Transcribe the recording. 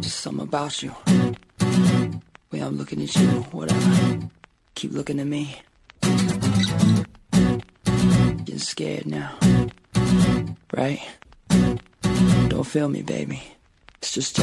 just something about you. Way I'm looking at you, whatever. Keep looking at me. Getting scared now. Right? Don't feel me, baby. It's just